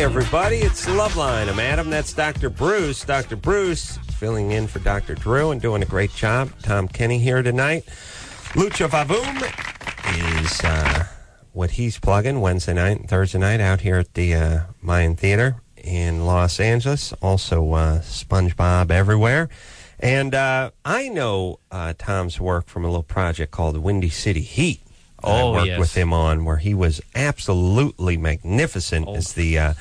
everybody, it's Loveline. I'm Adam, that's Dr. Bruce. Dr. Bruce filling in for Dr. Drew and doing a great job. Tom Kenny here tonight. Lucha Vavoom is what he's plugging Wednesday night and Thursday night out here at the Mayan Theater in Los Angeles. Also SpongeBob everywhere. And I know Tom's work from a little project called Windy City Heat. I worked with him on, where he was absolutely magnificent as the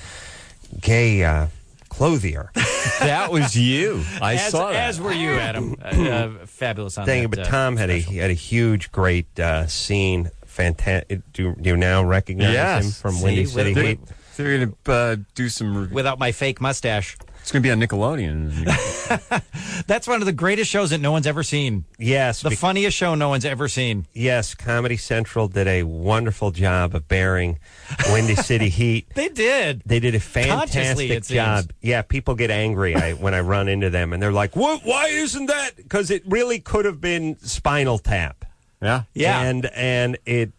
gay clothier. That was you. I saw that. As were you, Adam. Fabulous on Thank you, that. but Tom had a huge, great scene. Fantastic. Do you now recognize him from Windy City Heat? They're going to do some... Without my fake mustache. It's going to be on Nickelodeon. That's one of the greatest shows that no one's ever seen. Yes. The funniest show no one's ever seen. Yes, Comedy Central did a wonderful job of bearing Windy City Heat. They did. They did a fantastic job. Yeah, people get angry when I run into them, and they're like, "What? Why isn't that?" Because it really could have been Spinal Tap. Yeah. And it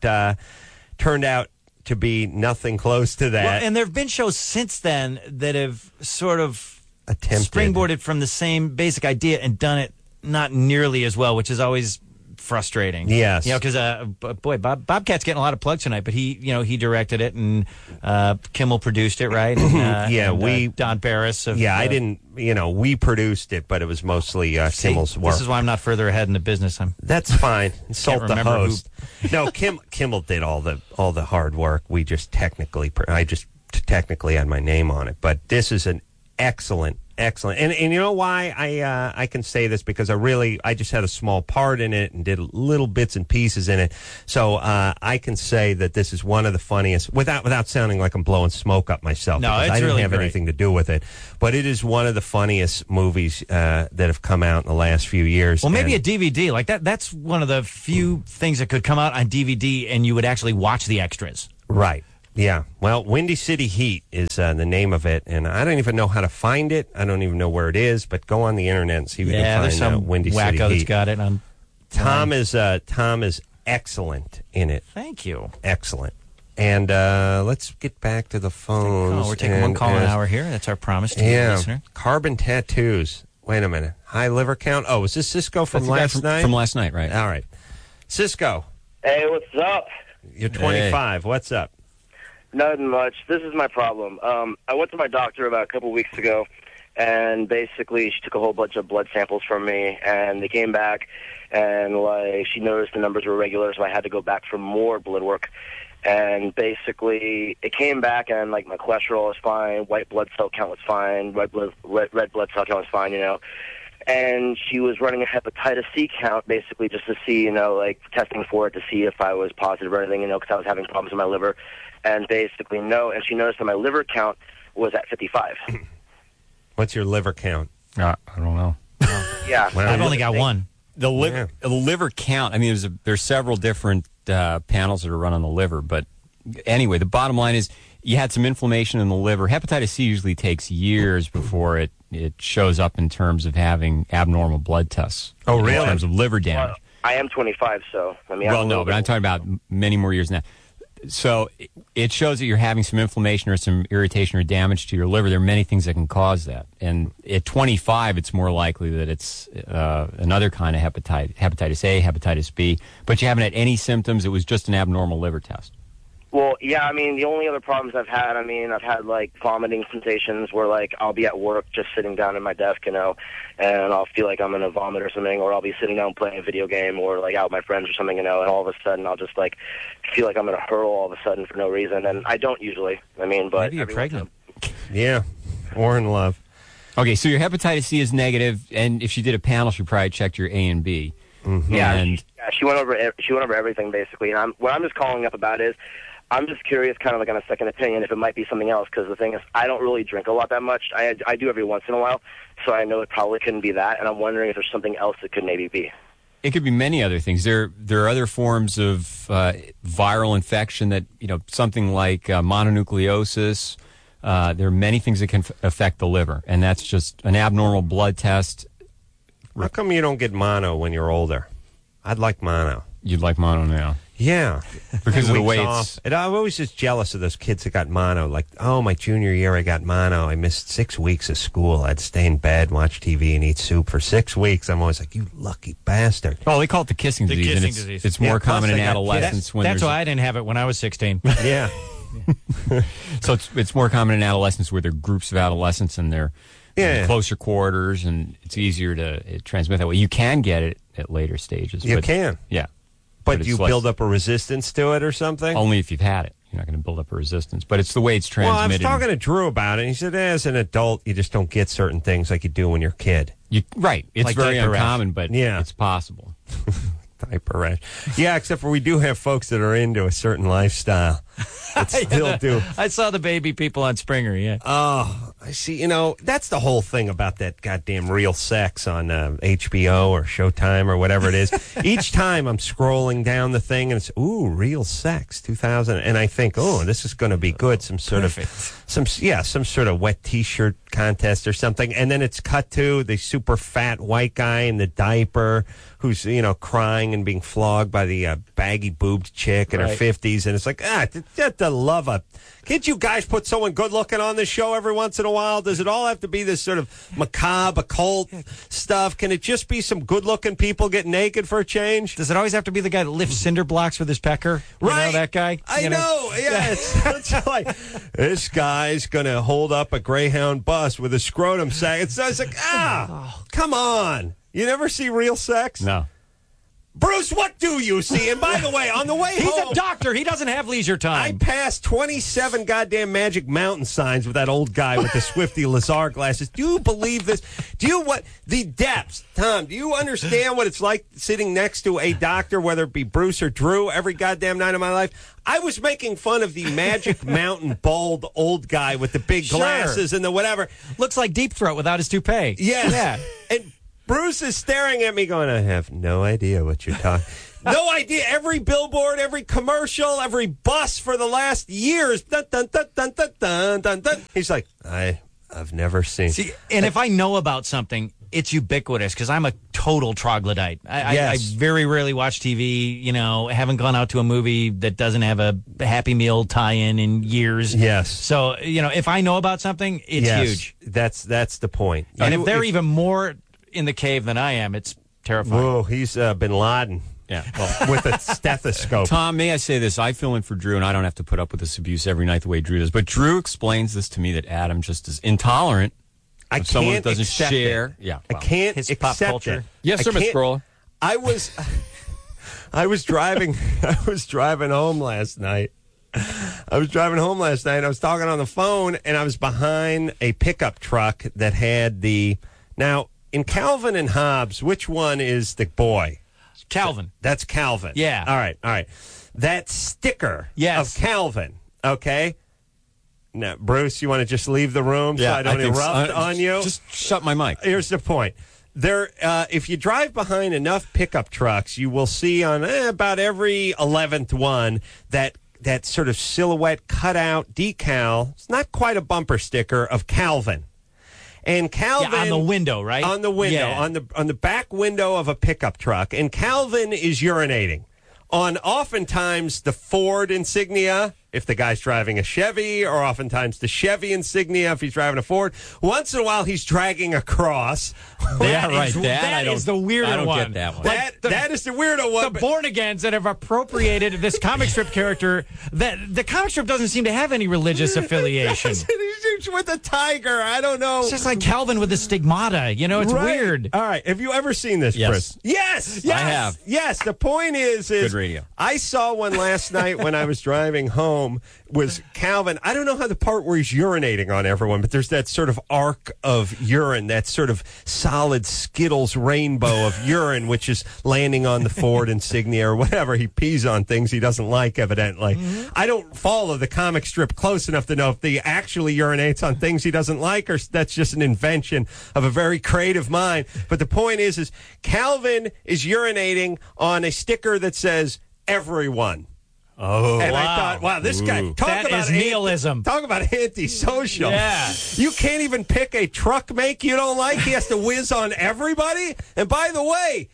turned out to be nothing close to that. Well, and there have been shows since then that have sort of springboarded from the same basic idea and done it not nearly as well, which is always frustrating. Yes. Because Bobcat's getting a lot of plugs tonight, but he directed it, and Kimmel produced it, right? And, Don Barris. I didn't. We produced it, but it was mostly Kimmel's work. This is why I'm not further ahead in the business. That's fine. Insult the host. No, Kimmel did all the hard work. I just technically had my name on it, but this is an excellent. And you know why I can say this? Because I just had a small part in it and did little bits and pieces in it. So I can say that this is one of the funniest, without sounding like I'm blowing smoke up myself. No, because it's I didn't really have great. anything to do with it. But it is one of the funniest movies that have come out in the last few years. Well, maybe a DVD like that. That's one of the few things that could come out on DVD and you would actually watch the extras. Right. Yeah, well, Windy City Heat is the name of it, and I don't even know how to find it. I don't even know where it is, but go on the internet and see if you can there's find some Windy City Heat. wacko that's got it on. Tom is excellent in it. Thank you. Excellent. And let's get back to the phones. We're taking one call an hour here. That's our promise to the listener. Carbon tattoos. Wait a minute. High liver count. Oh, is this Cisco from last night? From last night, right. All right. Cisco. Hey, what's up? You're 25. Hey. What's up? Nothing much. This is my problem. I went to my doctor about a couple weeks ago, and basically she took a whole bunch of blood samples from me, and they came back, and she noticed the numbers were regular, so I had to go back for more blood work. And basically it came back, and my cholesterol was fine, white blood cell count was fine, red blood cell count was fine, And she was running a hepatitis C count, basically just to see, testing for it to see if I was positive or anything, because I was having problems with my liver. And basically, no. And she noticed that my liver count was at 55. What's your liver count? I don't know. Yeah. Well, I've only got one. The liver count, I mean, there's several different panels that are run on the liver. But anyway, the bottom line is you had some inflammation in the liver. Hepatitis C usually takes years before it shows up in terms of having abnormal blood tests. Oh, really? In terms of liver damage. Well, I am 25, so I mean. Well, no, but I'm talking about many more years now. So it shows that you're having some inflammation or some irritation or damage to your liver. There are many things that can cause that. And at 25, it's more likely that it's another kind of hepatitis A, hepatitis B. But you haven't had any symptoms. It was just an abnormal liver test. Well, yeah, I mean, the only other problems I've had, I've had, vomiting sensations where, I'll be at work just sitting down at my desk, and I'll feel like I'm going to vomit or something, or I'll be sitting down playing a video game or, out with my friends or something, and all of a sudden I'll just, feel like I'm going to hurl all of a sudden for no reason, and I don't usually, but... Maybe you're pregnant. Yeah, or in love. Okay, so your hepatitis C is negative, and if she did a panel, she probably checked your A and B. Mm-hmm. Yeah, she went over everything, basically, and what I'm just calling up about is... I'm just curious, kind of on a second opinion, if it might be something else, because the thing is, I don't really drink a lot that much. I do every once in a while, so I know it probably couldn't be that, and I'm wondering if there's something else it could maybe be. It could be many other things. There are other forms of viral infection that, something like mononucleosis. There are many things that can affect the liver, and that's just an abnormal blood test. How come you don't get mono when you're older? I'd like mono. You'd like mono now? Yeah. Because of the Weeks way off. it's. And I'm always just jealous of those kids that got mono. Like, oh, my junior year I got mono. I missed 6 weeks of school. I had to stay in bed, watch TV, and eat soup for 6 weeks. I'm always like, you lucky bastard. Oh, they call it the kissing disease. kissing and disease. It's more Yeah, plus common in they got adolescence when That's there's. why I didn't have it when I was 16. Yeah. So it's more common in adolescence where there are groups of adolescents and they're in closer quarters, and it's easier to transmit that way. You can get it at later stages. You but, can. Yeah. But it's you less- build up a resistance to it or something? Only if you've had it. You're not going to build up a resistance. But it's the way it's Well, I was transmitted. talking to Drew about it, and he said, as an adult, you just don't get certain things like you do when you're a kid. Right. It's Like very diaper rash. uncommon, but Yeah. it's possible. Diaper rash. Yeah, except for we do have folks that are into a certain lifestyle that still do. I saw the baby people on Springer, yeah. Oh, I see. You know, that's the whole thing about that goddamn Real Sex on HBO or Showtime or whatever it is. Each time I'm scrolling down the thing and it's, ooh, Real Sex 2000. And I think, oh, this is going to be good. Some sort of some sort of wet T-shirt contest or something. And then it's cut to the super fat white guy in the diaper who's, you know, crying and being flogged by the baggy boobed chick in her 50s. And it's like, just the love of. Can't you guys put someone good looking on this show every once in a while? Does it all have to be this sort of macabre, occult stuff? Can it just be some good looking people get naked for a change? Does it always have to be the guy that lifts cinder blocks with his pecker? You Right. know, that guy? I know. Yeah. It's like, this guy's going to hold up a Greyhound bus with a scrotum sack. It's like, come on. You never see Real Sex? No. Bruce, what do you see? And by the way, on the way He's home, a doctor. He doesn't have leisure I time. passed 27 goddamn Magic Mountain signs with that old guy with the Swifty Lazar glasses. Do you believe this? The depths, Tom, do you understand what it's like sitting next to a doctor, whether it be Bruce or Drew, every goddamn night of my life? I was making fun of the Magic Mountain bald old guy with the big glasses and the whatever. Looks like Deep Throat without his toupee. Yes. Yeah. And Bruce is staring at me going, I have no idea what you're talking. No idea. Every billboard, every commercial, every bus for the last years. Dun, dun, dun, dun, dun, dun, dun, dun. He's like, I've never seen. See, and if I know about something, it's ubiquitous because I'm a total troglodyte. I very rarely watch TV. You know, haven't gone out to a movie that doesn't have a Happy Meal tie-in in years. Yes. So, you know, if I know about something, it's huge. That's the point. And if they're even more in the cave than I am, it's terrifying. Whoa, he's Bin Laden. Yeah. Well, With a stethoscope. Tom, may I say this? I fill in for Drew, and I don't have to put up with this abuse every night the way Drew does. But Drew explains this to me that Adam just is intolerant of someone that doesn't share. It. Yeah, I can't his accept pop culture. it. Yes, sir, I Mr. can't- Grohl. I was driving home last night. I was talking on the phone, and I was behind a pickup truck that had now in Calvin and Hobbes, which one is the boy? Calvin. That's Calvin. Yeah. All right. That sticker Yes. of Calvin, okay? Now, Bruce, you want to just leave the room so I don't think erupt on you? Just shut my mic. Here's the point. If you drive behind enough pickup trucks, you will see on about every 11th one that sort of silhouette cutout decal. It's not quite a bumper sticker of Calvin. And Calvin on the window, right? On the window, Yeah. on the back window of a pickup truck. And Calvin is urinating on oftentimes the Ford Insignia if the guy's driving a Chevy, or oftentimes the Chevy Insignia if he's driving a Ford. Once in a while, he's dragging a cross. That is the weirder I don't one. get that one. That is the weirdo one. The born-agains that have appropriated this comic strip character, that the comic strip doesn't seem to have any religious affiliation. He's with a tiger. I don't know. It's just like Calvin with the stigmata. You know, it's Right. weird. All right. Have you ever seen this, Yes. Chris? Yes. I have. Yes. The point is Good radio. I saw one last night when I was driving home. Was Calvin? I don't know how the part where he's urinating on everyone, but there's that sort of arc of urine, that sort of solid Skittles rainbow of urine, which is landing on the Ford Insignia or whatever. He pees on things he doesn't like, evidently. Mm-hmm. I don't follow the comic strip close enough to know if he actually urinates on things he doesn't like, or that's just an invention of a very creative mind. But the point is Calvin is urinating on a sticker that says "Everyone." Oh, And I wow. thought, wow, this guy, talk That about is nihilism. Talk about antisocial. Yeah. You can't even pick a truck make you don't like. He has to whiz on everybody. And by the way,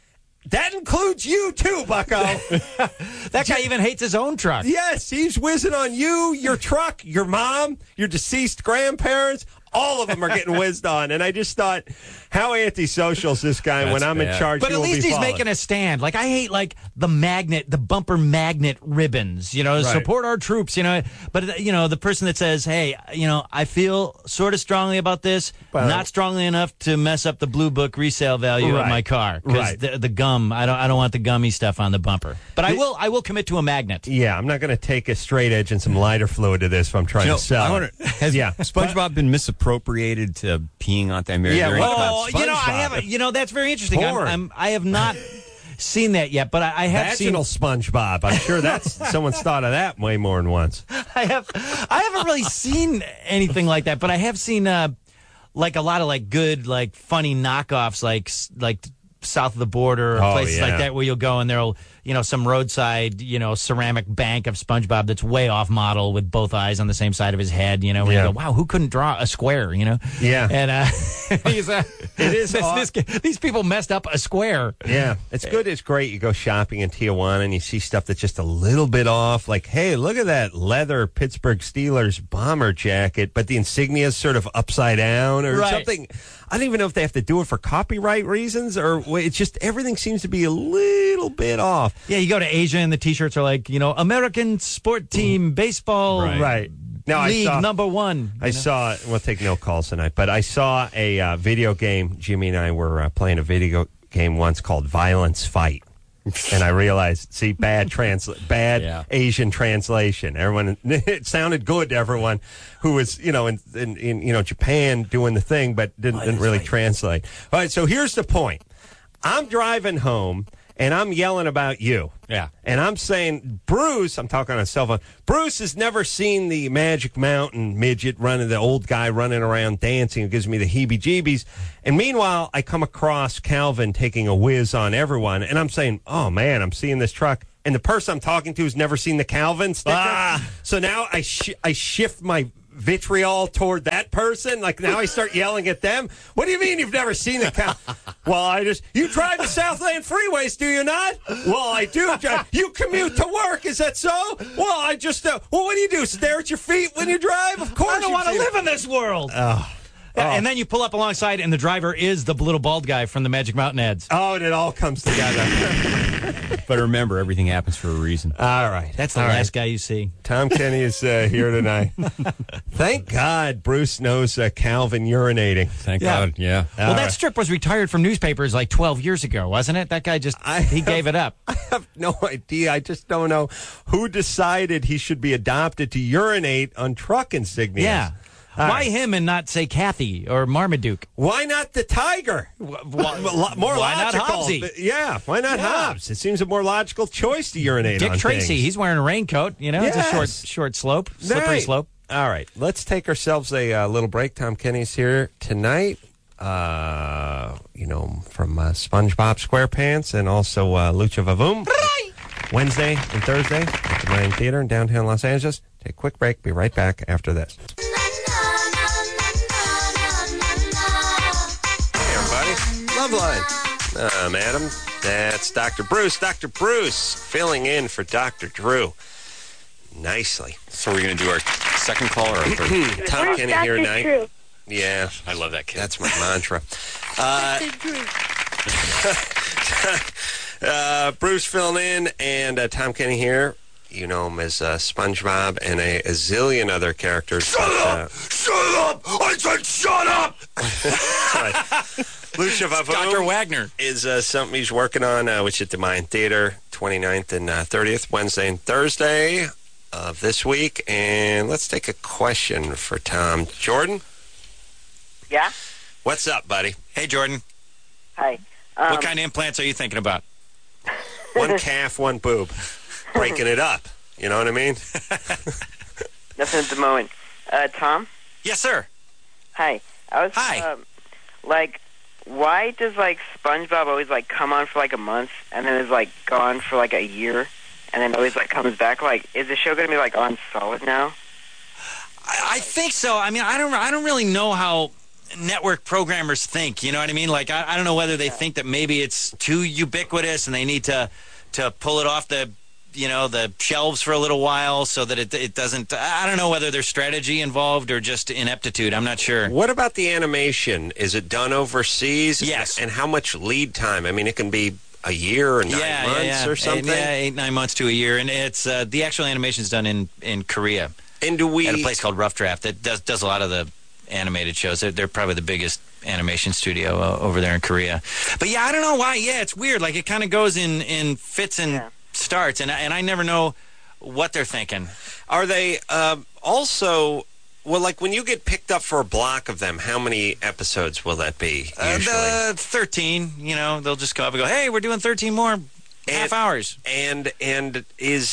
That includes you, too, bucko. That guy even hates his own truck. Yes, he's whizzing on you, your truck, your mom, your deceased grandparents. All of them are getting whizzed on. And I just thought, how antisocial is this guy when I'm in charge? But at least he's making a stand. Like, I hate, like, the bumper magnet ribbons, support our troops, But, the person that says, hey, I feel sort of strongly about this, not strongly enough to mess up the Blue Book resale value of my car. Because the gum, I don't want the gummy stuff on the bumper. But I will commit to a magnet. Yeah, I'm not going to take a straight edge and some lighter fluid to this if I'm trying to sell. Has SpongeBob been misappropriated to peeing on that Mary? I haven't. That's very interesting. I have not seen that yet, but I have Vaginal seen SpongeBob. I'm sure that's someone's thought of that way more than once. I haven't really seen anything like that, but I have seen like a lot of like good, like funny knockoffs, like south of the border or places like that where you'll go and there'll some roadside ceramic bank of SpongeBob that's way off model with both eyes on the same side of his head, where you go, wow, who couldn't draw a square, and these people messed up a square. It's good, it's great. You go shopping in Tijuana and you see stuff that's just a little bit off, like, hey, look at that leather Pittsburgh Steelers bomber jacket, but the insignia is sort of upside down or something. I don't even know if they have to do it for copyright reasons or it's just everything seems to be a little bit off. Yeah, you go to Asia and the T-shirts are like, American sport team baseball right. Now, league #1. I saw, we'll take no calls tonight, but I saw a video game. Jimmy and I were playing a video game once called Violence Fight. And I realized, see, bad Asian translation. Everyone, it sounded good to everyone who was, in Japan doing the thing, but didn't really translate. All right, so here's the point. I'm driving home, and I'm yelling about you. Yeah. And I'm saying, Bruce, I'm talking on a cell phone, Bruce has never seen the Magic Mountain midget the old guy running around dancing who gives me the heebie-jeebies. And meanwhile, I come across Calvin taking a whiz on everyone, and I'm saying, oh, man, I'm seeing this truck. And the person I'm talking to has never seen the Calvin sticker. So now I shift my vitriol toward that person. Like now I start yelling at them. What do you mean you've never seen the Calvin? Well, you drive the Southland freeways, do you not? Well, I do. You commute to work, is that so? Well, I just, what do you do? Stare at your feet when you drive? Of course. I don't want to live in this world. And then you pull up alongside, and the driver is the little bald guy from the Magic Mountain ads. Oh, and it all comes together. But remember, everything happens for a reason. All right. That's the last guy you see. Tom Kenny is here tonight. Thank God Bruce knows Calvin urinating. Thank God, yeah. Well, that strip was retired from newspapers like 12 years ago, wasn't it? That guy he gave it up. I have no idea. I just don't know who decided he should be adopted to urinate on truck insignias. Yeah. Why him and not, say, Kathy or Marmaduke? Why not the tiger? More why logical. Not Hobbsy? Yeah, why not Hobbs? It seems a more logical choice to urinate on Dick Tracy, things. He's wearing a raincoat. It's a short slope, slippery slope. All right, let's take ourselves a little break. Tom Kenny's here tonight, from SpongeBob SquarePants and also Lucha Vavoom. Wednesday and Thursday at the Mayan Theater in downtown Los Angeles. Take a quick break. Be right back after this. Loveline. Madam, that's Dr. Bruce. Dr. Bruce filling in for Dr. Drew. Nicely. So we're going to do our second call or our third? Tom Kenny here tonight. Drew? Yeah. I love that kid. That's my mantra. Bruce filling in and Tom Kenny here. You know him as SpongeBob and a zillion other characters. Shut up! Shut up! I said shut up! Lucha Vavoom Dr. Wagner is something he's working on, which is at the Mayan Theater, 29th and 30th, Wednesday and Thursday of this week. And let's take a question for Tom. Jordan? Yeah? What's up, buddy? Hey, Jordan. Hi. What kind of implants are you thinking about? One calf, one boob. Breaking it up. You know what I mean? Nothing at the moment. Tom? Yes, sir. Hi. Hi. Why does, SpongeBob always, come on for, a month and then is, gone for, a year and then always, comes back? Is the show going to be, on solid now? I think so. I mean, I don't really know how network programmers think. You know what I mean? Like, I don't know whether they think that maybe it's too ubiquitous and they need to pull it off the shelves for a little while so that it doesn't. I don't know whether there's strategy involved or just ineptitude. I'm not sure. What about the animation? Is it done overseas? Yes. And how much lead time? I mean, it can be a year or 9 months or something? 8-9 months to a year. And it's the actual animation's done in Korea. And do we... At a place called Rough Draft that does a lot of the animated shows. They're probably the biggest animation studio over there in Korea. But yeah, I don't know why. Yeah, it's weird. Like, it kind of goes in fits and starts, and I never know what they're thinking. Are they also... Well, like, when you get picked up for a block of them, how many episodes will that be, usually? 13. You know, they'll just go up and go, hey, we're doing 13 more half hours. And is,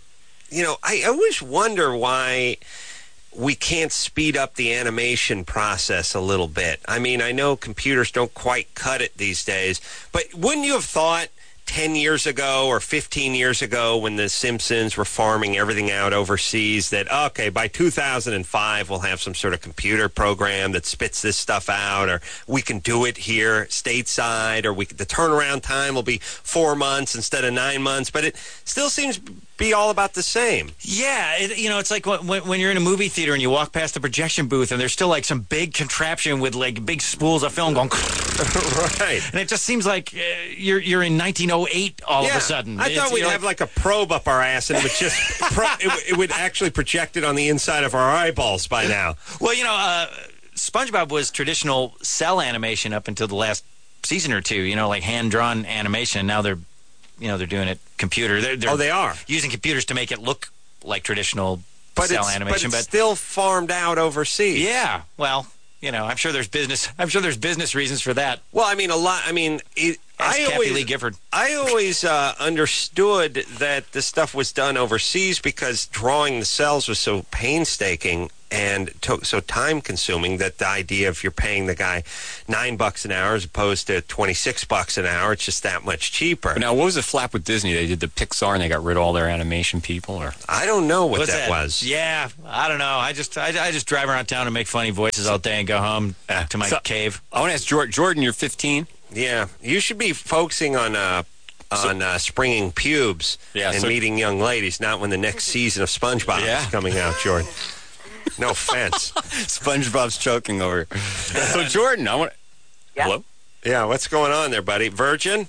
I always wonder why we can't speed up the animation process a little bit. I mean, I know computers don't quite cut it these days, but wouldn't you have thought 10 years ago or 15 years ago when the Simpsons were farming everything out overseas that, okay, by 2005 we'll have some sort of computer program that spits this stuff out, or we can do it here stateside, or the turnaround time will be 4 months instead of 9 months, but it still seems to be all about the same. Yeah, it's like when you're in a movie theater and you walk past the projection booth and there's still like some big contraption with like big spools of film going right, and it just seems like you're in 1908 all of a sudden. I thought we'd have like a probe up our ass and it would just it would actually project it on the inside of our eyeballs by now. Well, SpongeBob was traditional cell animation up until the last season or two. Like hand-drawn animation. Now they're doing it computer. They are using computers to make it look like traditional cell animation, but it's still farmed out overseas. Yeah, well, I'm sure there's business reasons for that. Well, I mean, a lot. I mean, Kathy Lee Gifford. I always understood that this stuff was done overseas because drawing the cells was so painstaking and so time-consuming that the idea of you're paying the guy $9 an hour as opposed to $26 an hour, it's just that much cheaper. But now, what was the flap with Disney? They did the Pixar and they got rid of all their animation people, or I don't know what that was. Yeah, I don't know. I just drive around town and make funny voices all day and go home to my cave. I want to ask Jordan. You're 15. Yeah, you should be focusing on springing pubes and meeting young ladies, not when the next season of SpongeBob is coming out, Jordan. No offense. SpongeBob's choking over here. So, Jordan, I want... Yeah. Hello? Yeah, what's going on there, buddy? Virgin?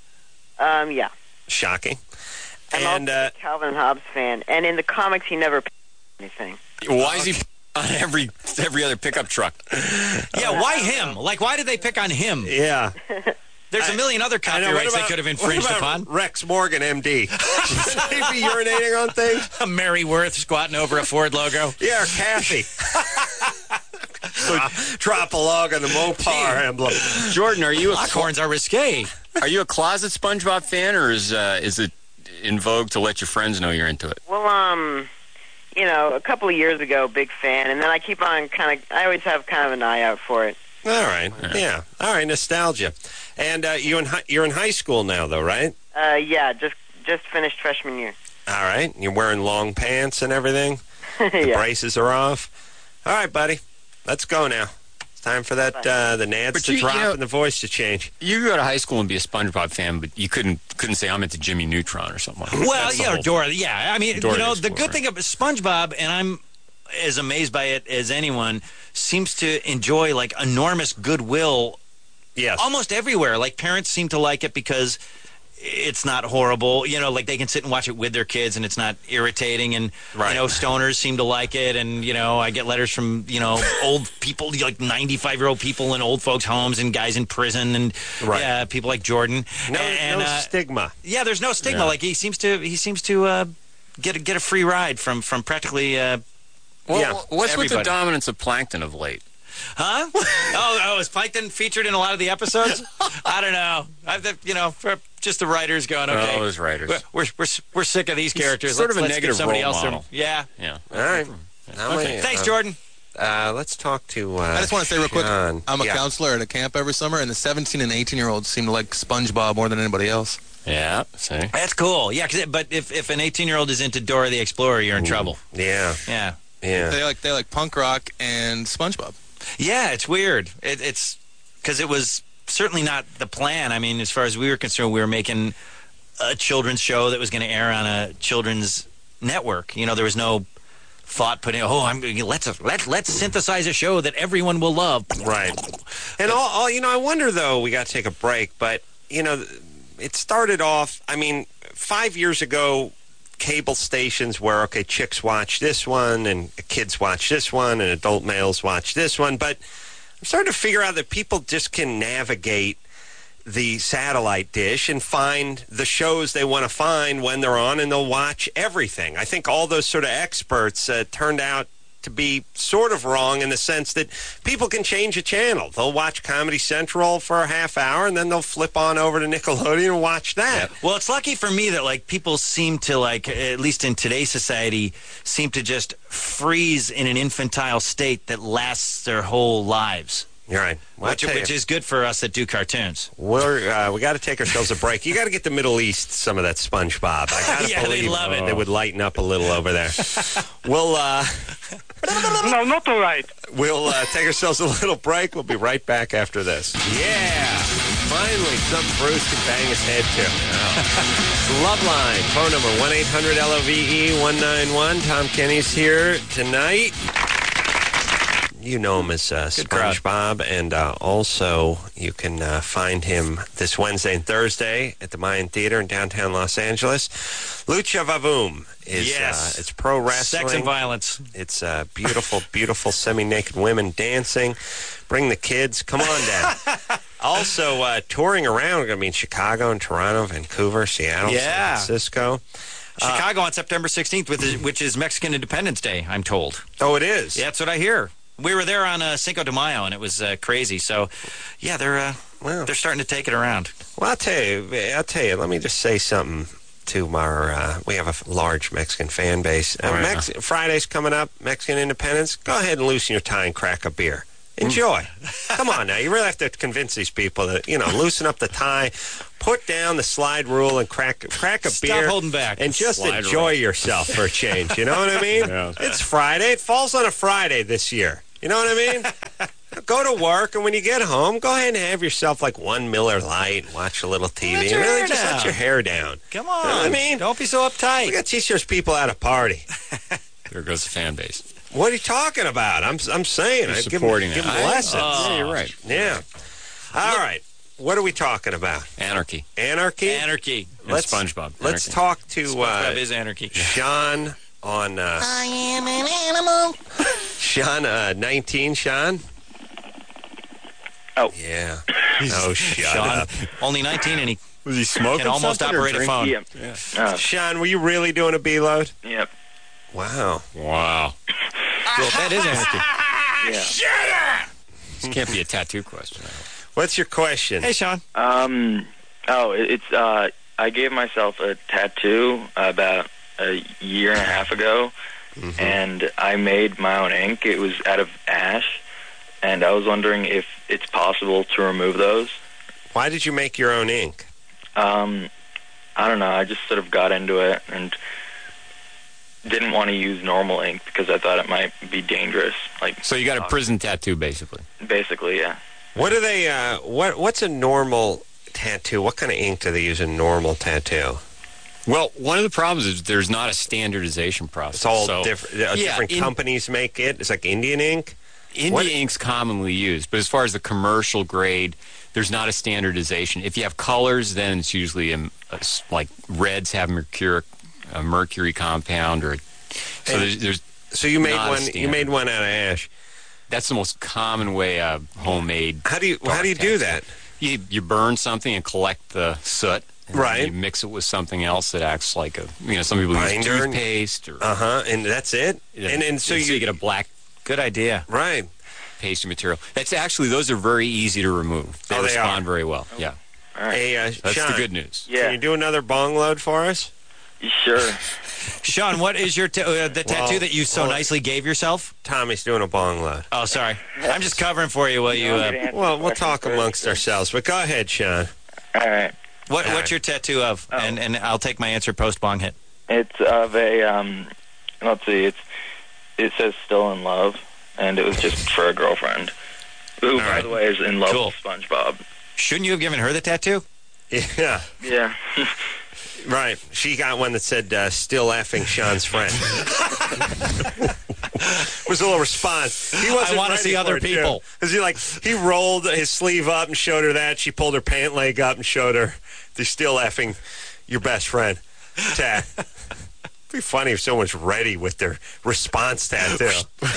Yeah. Shocking. I'm also a Calvin Hobbes fan, and in the comics he never anything. Why is he on every other pickup truck? Yeah, why him? Like, why did they pick on him? Yeah. There's a million other copyrights they could have infringed upon. Rex Morgan, MD. Should he be urinating on things? Mary Worth squatting over a Ford logo. Yeah, or Kathy. Drop a log on the Mopar emblem. Jordan, are you Lockhorns are risque. Are you a closet SpongeBob fan, or is it in vogue to let your friends know you're into it? Well, a couple of years ago, big fan, and then I keep on I always have kind of an eye out for it. All right. Yeah. All right. Nostalgia. And you're in high school now, though, right? Yeah. Just finished freshman year. All right. You're wearing long pants and everything. Yeah. The braces are off. All right, buddy. Let's go now. It's time for that the nads to drop and the voice to change. You could go to high school and be a SpongeBob fan, but you couldn't say I'm into Jimmy Neutron or something like that. Well, yeah, or Dora. Yeah, I mean, the good thing about SpongeBob, and I'm as amazed by it as anyone, seems to enjoy like enormous goodwill. Yes. Almost everywhere. Like, parents seem to like it because it's not horrible. Like they can sit and watch it with their kids and it's not irritating. And, stoners seem to like it. And, I get letters from, old people, like 95-year-old people in old folks' homes and guys in prison and people like Jordan. No stigma. Yeah, there's no stigma. Yeah. Like, he seems to get a free ride from practically what's everybody. with the dominance of Plankton of late? Huh? Oh, is Plankton featured in a lot of the episodes? I don't know. For just the writers going, okay. Oh, those writers. We're sick of these characters. Sort of a let's negative somebody role else model. Yeah. All right. Okay. Thanks, Jordan. Let's talk to I just want to say real quick, Sean. I'm a counselor at a camp every summer, and the 17 and 18-year-olds seem to like SpongeBob more than anybody else. Yeah, see? That's cool. Yeah, but if an 18-year-old is into Dora the Explorer, you're in trouble. Yeah. Yeah. They like punk rock and SpongeBob. Yeah, it's weird. It's because it was certainly not the plan. I mean, as far as we were concerned, we were making a children's show that was going to air on a children's network. There was no thought put in. Let's synthesize a show that everyone will love. Right. And I wonder though. We got to take a break, but it started off. I mean, 5 years ago, cable stations where chicks watch this one and kids watch this one and adult males watch this one, but I'm starting to figure out that people just can navigate the satellite dish and find the shows they want to find when they're on, and they'll watch everything. I think all those sort of experts turned out to be sort of wrong in the sense that people can change a channel. They'll watch Comedy Central for a half hour, and then they'll flip on over to Nickelodeon and watch that. Yeah. Well, it's lucky for me that people seem to at least in today's society, seem to just freeze in an infantile state that lasts their whole lives. You're right. Well, which is good for us that do cartoons. We got to take ourselves a break. You got to get the Middle East some of that SpongeBob. I got to believe they love it. They would lighten up a little over there. We'll no, not all right. We'll take ourselves a little break. We'll be right back after this. Yeah, finally something Bruce can bang his head to. Loveline phone number 1-800-LOVE-191. Tom Kenny's here tonight. You know him as SpongeBob, and also you can find him this Wednesday and Thursday at the Mayan Theater in downtown Los Angeles. Lucha Vavoom is it's pro wrestling. Sex and violence. It's beautiful, beautiful semi-naked women dancing. Bring the kids. Come on down. Also touring around. We're going to be in Chicago and Toronto, Vancouver, Seattle, San Francisco. Chicago on September 16th, which is Mexican Independence Day, I'm told. Oh, it is? Yeah, that's what I hear. We were there on Cinco de Mayo, and it was crazy. So, yeah, they're starting to take it around. Well, I'll tell you. Let me just say something to our. We have a large Mexican fan base. Friday's coming up. Mexican Independence. Go ahead and loosen your tie and crack a beer. Enjoy. Come on now. You really have to convince these people that loosen up the tie, put down the slide rule, and crack a beer. Stop holding back. And just enjoy yourself for a change. You know what I mean? Yeah. It's Friday. It falls on a Friday this year. You know what I mean? Go to work, and when you get home, go ahead and have yourself one Miller Lite and watch a little TV. Let your hair down. Let your hair down. Come on. You know what I mean? Don't be so uptight. We got to teach those people how to party. There goes the fan base. What are you talking about? I'm saying. You're supporting give them lessons. Yeah, you're right. Yeah. All right. What are we talking about? Anarchy. Anarchy? Anarchy. And SpongeBob. Let's talk to SpongeBob is anarchy. Sean on... I am an animal. Sean, 19, Sean? Oh. Yeah. Shut up. Only 19, and he was he smoking? Can almost operate a phone. Yeah. Sean, were you really doing a B-load? Yep. Wow. Wow. Well, that is anarchy. Yeah. Shut up! This can't be a tattoo question. What's your question? Hey, Sean. It's I gave myself a tattoo about a year and a half ago, and I made my own ink. It was out of ash, and I was wondering if it's possible to remove those. Why did you make your own ink? I don't know. I just sort of got into it and didn't want to use normal ink because I thought it might be dangerous. So you got a prison tattoo, basically. Basically, yeah. What do they? What's a normal tattoo? What kind of ink do they use in normal tattoo? Well, one of the problems is there's not a standardization process. It's all different. Different companies make it. It's like Indian ink. Indian ink's commonly used, but as far as the commercial grade, there's not a standardization. If you have colors, then it's usually like reds have a mercury compound, or there's. So you made one. You made one out of ash. That's the most common way of homemade. How do you do that? You burn something and collect the soot. Right. You mix it with something else that acts like some people use toothpaste or and that's it. And so you get a black. Good idea. Right. Pasty material. Those are very easy to remove. They respond very well. Yeah. All right. Hey, that's Sean, the good news. Yeah. Can you do another bong load for us? Sure. Sean, what is your the tattoo that you so nicely gave yourself? Tommy's doing a bong load. Oh, sorry. I'm just covering for you while you... Well, we'll talk amongst ourselves, but go ahead, Sean. All right. What's your tattoo of? Oh. And I'll take my answer post-bong hit. It's of a... let's see. It says "Still in Love," and it was just for a girlfriend, who, by the way, is in love Cool. with SpongeBob. Shouldn't you have given her the tattoo? Yeah. Yeah. Right. She got one that said, still effing Sean's friend. Was a little response. He wasn't I want to ready see for other it, too. people. 'Cause he rolled his sleeve up and showed her that. She pulled her pant leg up and showed her the still effing your best friend tat. It'd be funny if someone's ready with their response tattoo.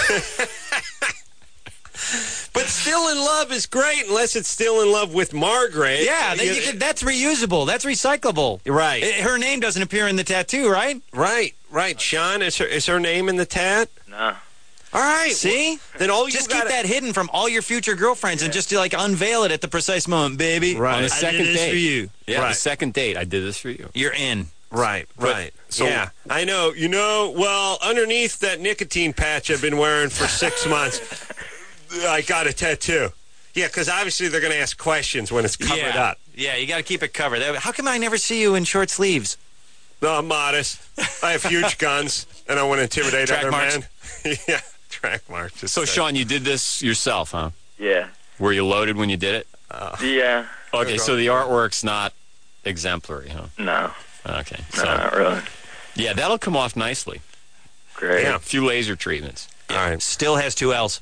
But still in love is great unless it's still in love with Margaret. Yeah, that's reusable. That's recyclable. Right. Her name doesn't appear in the tattoo, right? Right. Sean, is her name in the tat? No. All right. See? Then all you Just gotta, keep that hidden from all your future girlfriends and just like unveil it at the precise moment, baby. Right. On the I second did this date. for you. Yeah, Right. the second date. I did this for you. You're in. Right. So- yeah, I know. Well, underneath that nicotine patch I've been wearing for 6 months, I got a tattoo. Yeah, because obviously they're going to ask questions when it's covered up. Yeah, you got to keep it covered. How come I never see you in short sleeves? No, I'm modest. I have huge guns, and I want to intimidate Track other marks? men. Yeah, track marks. So, Sean, you did this yourself, huh? Yeah. Were you loaded when you did it? Yeah. Okay, so the artwork's not exemplary, huh? No. Okay. No, So, not really. yeah, that'll come off nicely. Great. Yeah. A few laser treatments. All right. Still has 2 L's.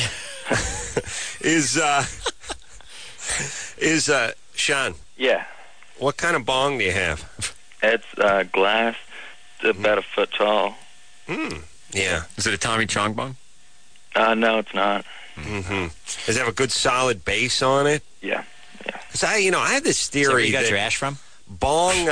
Is Sean, Yeah. what kind of bong do you have? It's glass, about a foot tall. Yeah. Is it a Tommy Chong bong? No, it's not. Does it have a good solid base on it? Yeah. Because I have this Is that where theory you got that your ash from? bong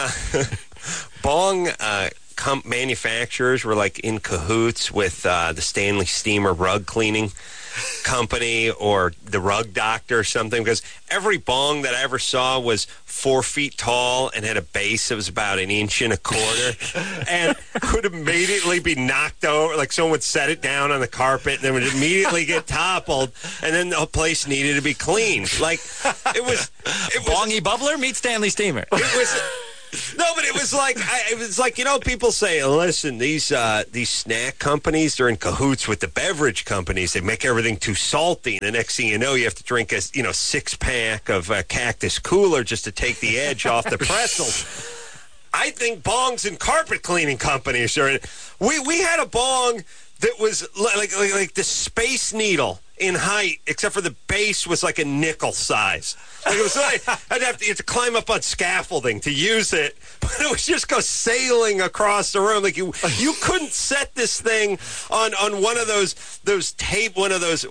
manufacturers were like in cahoots with the Stanley Steamer rug cleaning company or the Rug Doctor or something, because every bong that I ever saw was 4 feet tall and had a base that was about 1.25 inches and could immediately be knocked over. Like someone would set it down on the carpet and then would immediately get toppled, and then the place needed to be cleaned. Like it was Bongy Bubbler meets Stanley Steamer. it was. No, but it was like people say, listen, these snack companies, they're in cahoots with the beverage companies. They make everything too salty, and the next thing you know, you have to drink a 6-pack of Cactus Cooler just to take the edge off the pretzels. I think bongs and carpet cleaning companies are. We had a bong that was like the Space Needle in height, except for the base was like a nickel size. Like it was like you have to climb up on scaffolding to use it, but it would just go sailing across the room. Like you couldn't set this thing on one of those tables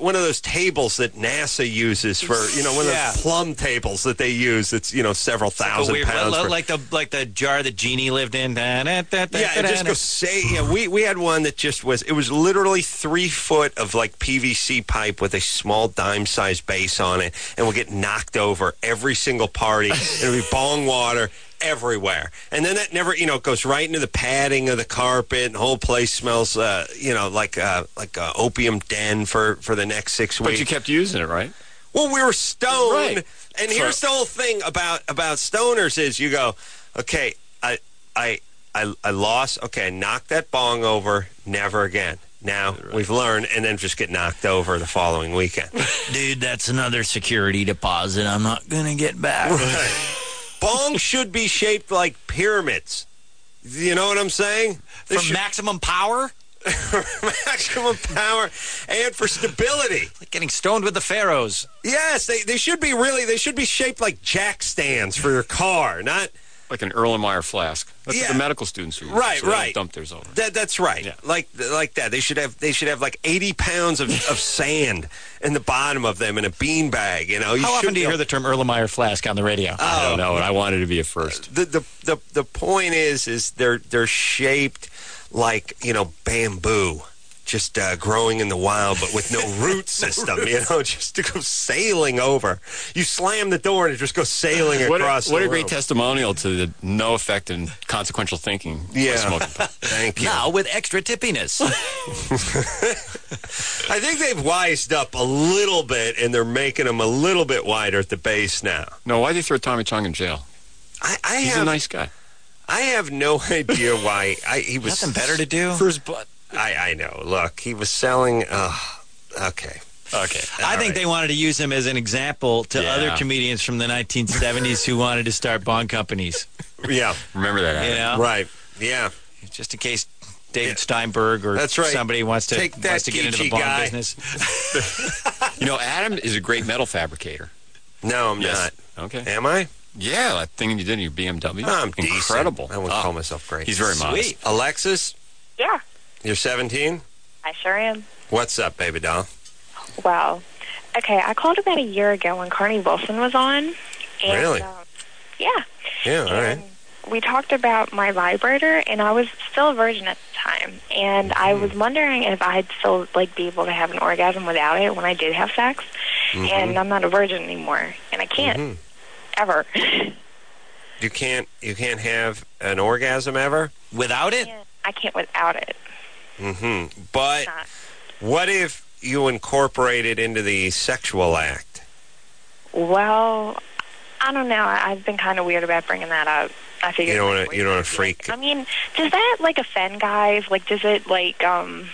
that NASA uses for one of those plum tables that they use. It's several thousand pounds. Like the jar that Genie lived in. It just goes we had one that just was. It was literally 3 foot of like PVC pipe with a small dime-sized base on it, and would get knocked over every single party. It would be bong water everywhere, and then that never, it goes right into the padding of the carpet, and the whole place smells, like a opium den for the next 6 weeks. But you kept using it, right? Well, we were stoned, Right. and here's the whole thing about stoners is you go, okay, I lost, okay, I knocked that bong over, never again. Now, we've learned, and then just get knocked over the following weekend. Dude, that's another security deposit I'm not going to get back. Right. Bongs should be shaped like pyramids. You know what I'm saying? For maximum power? Maximum power and for stability. Like getting stoned with the pharaohs. Yes, they should be they should be shaped like jack stands for your car, not Like an Erlenmeyer flask. That's what the medical students use. Right, so they right. dump theirs over. That's right. Yeah. Like that. They should have like 80 pounds of sand in the bottom of them in a bean bag. How often do you hear the term Erlenmeyer flask on the radio? I don't know, and I wanted to be a first. The point is they're shaped like bamboo. Just growing in the wild, but with no root system, just to go sailing over. You slam the door and it just goes sailing across the What a room. great testimonial to the no effect and consequential thinking of smoking pot. Thank you. Now with extra tippiness. I think they've wised up a little bit, and they're making them a little bit wider at the base now. No, why'd they throw Tommy Chong in jail? He's a nice guy. I have no idea why he was... Nothing better to do? For his butt. I know. Look, he was selling Okay. I think they wanted to use him as an example to other comedians from the 1970s who wanted to start bong companies. Yeah. Remember that, Adam? You know? Right. Yeah. Just in case David Steinberg or somebody wants to get into the bong business. Adam is a great metal fabricator. No, I'm not. Okay. Am I? Yeah, that thing you did in your BMW. I'm incredible. Decent. I wouldn't call myself great. He's very modest. Sweet. Alexis, Yeah, you're 17? I sure am. What's up, baby doll? Well, okay, I called about a year ago when Carney Wilson was on. And, Really? Yeah. Yeah, all right. We talked about my vibrator, and I was still a virgin at the time. And I was wondering if I'd still be able to have an orgasm without it when I did have sex. And I'm not a virgin anymore, and I can't ever. You can't have an orgasm ever without it? I can't without it. But what if you incorporate it into the sexual act? Well, I don't know. I've been kind of weird about bringing that up. I figured you don't want to freak. I mean, does that offend guys? Does it I don't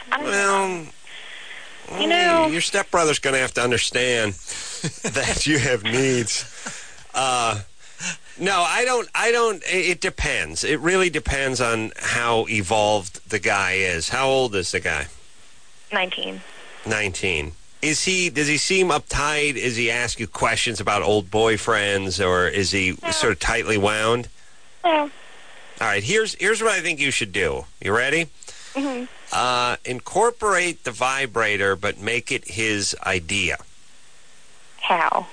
know. Your stepbrother's going to have to understand that you have needs. No, I don't. It depends. It really depends on how evolved the guy is. How old is the guy? 19. 19. Does he seem uptight? Does he ask you questions about old boyfriends, or is he sort of tightly wound? No. All right, here's what I think you should do. You ready? Incorporate the vibrator, but make it his idea. How?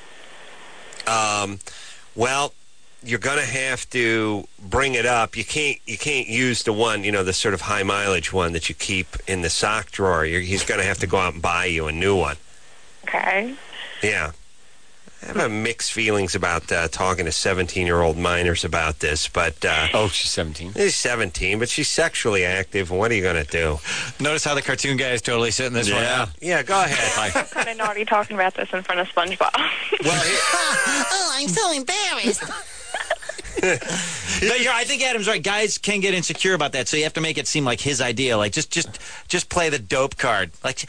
Well, you're going to have to bring it up. You can't use the one, the sort of high mileage one that you keep in the sock drawer. He's going to have to go out and buy you a new one. Okay. Yeah. I have mixed feelings about talking to 17-year-old minors about this, but... she's 17. She's 17, but she's sexually active, and what are you going to do? Notice how the cartoon guy is totally sitting this one out. Yeah, go ahead. I'm kind of naughty talking about this in front of SpongeBob. I'm so embarrassed. I think Adam's right. Guys can get insecure about that, so you have to make it seem like his idea. Just play the dope card.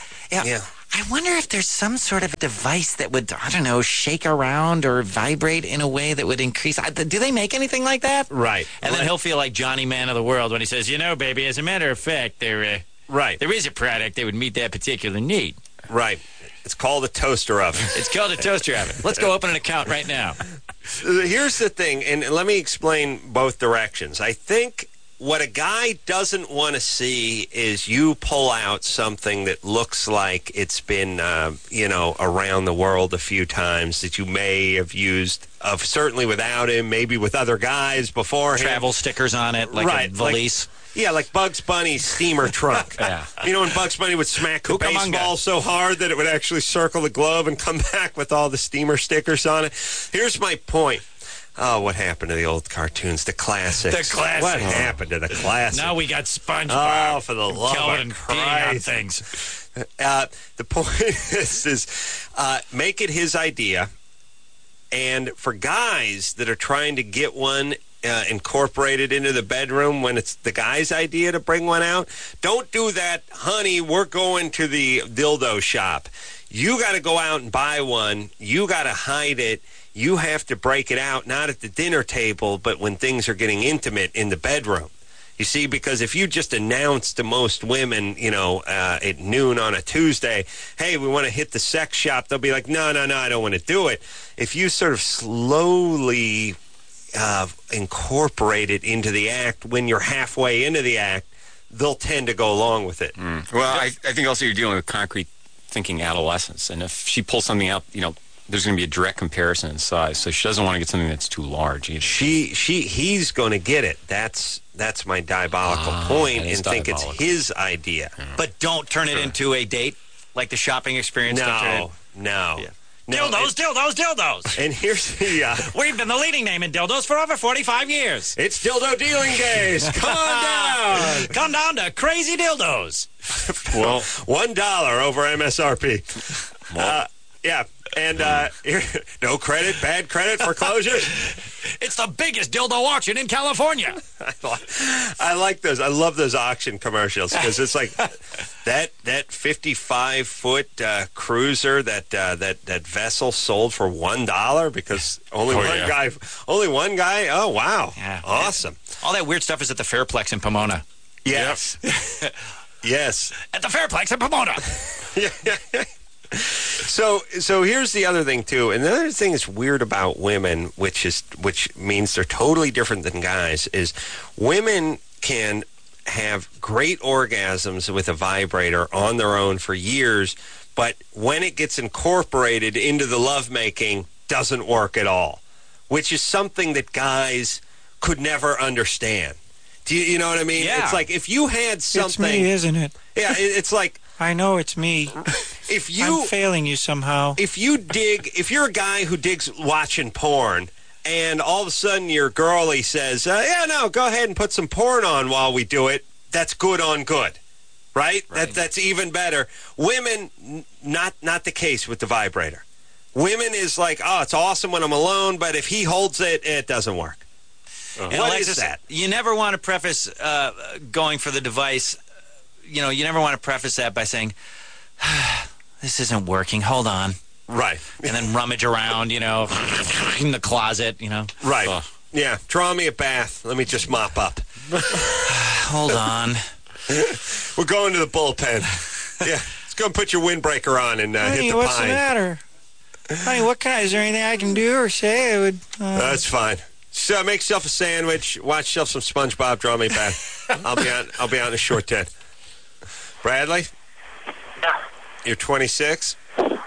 I wonder if there's some sort of device that would, I don't know, shake around or vibrate in a way that would increase. Do they make anything like that? Right. And then he'll feel like Johnny Man of the World when he says, baby, as a matter of fact, there is a product that would meet that particular need. Right. It's called a toaster oven. It's called a toaster oven. Let's go open an account right now. Here's the thing, and let me explain both directions. I think what a guy doesn't want to see is you pull out something that looks like it's been, around the world a few times, that you may have used, certainly without him, maybe with other guys before him. Travel stickers on it, like a valise. Like Bugs Bunny's steamer trunk. Yeah. When Bugs Bunny would smack the baseball so hard that it would actually circle the glove and come back with all the steamer stickers on it. Here's my point. Oh, what happened to the old cartoons, the classics? The classics. What happened to the classics? Now we got SpongeBob. Oh, for the love of Christ. Things. The point is make it his idea. And for guys that are trying to get one incorporated into the bedroom when it's the guy's idea to bring one out, don't do that, honey, we're going to the dildo shop. You got to go out and buy one. You got to hide it. You have to break it out, not at the dinner table, but when things are getting intimate in the bedroom. You see, because if you just announce to most women, at noon on a Tuesday, hey, we want to hit the sex shop, they'll be like, no, I don't want to do it. If you sort of slowly incorporate it into the act when you're halfway into the act, they'll tend to go along with it. Well, I think also you're dealing with concrete thinking adolescence, and if she pulls something out, there's going to be a direct comparison in size, so she doesn't want to get something that's too large either. He's going to get it. That's my diabolical point, and think it's his idea. But don't turn it into a date, like the shopping experience. No. Yeah. Dildos. And here's the... We've been the leading name in dildos for over 45 years. It's dildo dealing days. Come on down. Come down to Crazy Dildos. Well, $1 over MSRP. Well, yeah. And no credit, bad credit, foreclosures. It's the biggest dildo auction in California. I like those. I love those auction commercials because it's like that 55-foot cruiser, that vessel sold for $1 because only one guy. Oh wow, yeah. Awesome. All that weird stuff is at the Fairplex in Pomona. Yes. Yes. At the Fairplex in Pomona. Yeah. So here's the other thing too, and the other thing that's weird about women, which means they're totally different than guys, is women can have great orgasms with a vibrator on their own for years, but when it gets incorporated into the lovemaking, doesn't work at all, which is something that guys could never understand. Do you know what I mean? Yeah. It's like if you had something. It's me, isn't it? Yeah, it's like. I know it's me. I'm failing you somehow. If you're a guy who digs watching porn, and all of a sudden your girlie says, "Yeah, no, go ahead and put some porn on while we do it," that's good on good, right? That's even better. Women, not the case with the vibrator. Women is like, oh, it's awesome when I'm alone, but if he holds it, it doesn't work. And What Alexis, is that? You never want to preface going for the device. You never want to preface that by saying, this isn't working, hold on. Right. And then rummage around, in the closet, Right. Ugh. Yeah, draw me a bath. Let me just mop up. Hold on. We're going to the bullpen. Yeah, let's go and put your windbreaker on and Honey, hit the what's pine. the matter? Honey, is there anything I can do or say that would... That's fine. So make yourself a sandwich, watch yourself some SpongeBob, draw me a bath. I'll be out in a short 10. Bradley? Yeah. You're 26?